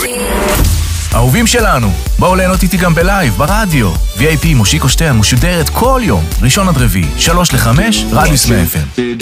אהובים שלנו, בואו ליהנות איתי גם בלייב, ברדיו. VIP מושיקו שטרן משודרת כל יום, ראשון עד רביעי, 3 ל-5, רדיוס מ-FM.